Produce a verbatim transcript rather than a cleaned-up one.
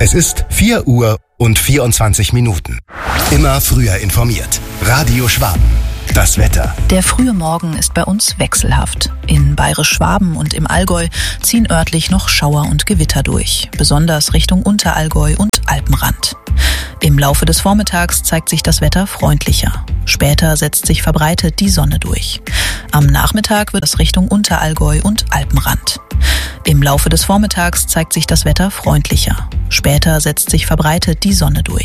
Es ist vier Uhr und vierundzwanzig Minuten. Immer früher informiert. Radio Schwaben. Das Wetter. Der frühe Morgen ist bei uns wechselhaft. In Bayerisch-Schwaben und im Allgäu ziehen örtlich noch Schauer und Gewitter durch, besonders Richtung Unterallgäu und Alpenrand. Im Laufe des Vormittags zeigt sich das Wetter freundlicher. Später setzt sich verbreitet die Sonne durch. Am Nachmittag wird es Richtung Unterallgäu und Alpenrand. Im Laufe des Vormittags zeigt sich das Wetter freundlicher. Später setzt sich verbreitet die Sonne durch.